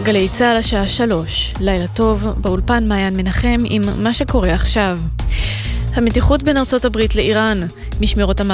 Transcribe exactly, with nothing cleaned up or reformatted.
גלי צהל השעה שלוש, לילה טוב, באולפן מעיין מנחם עם מה שקורה עכשיו. המתיחות בין ארצות הברית לאיראן, משמרות המ...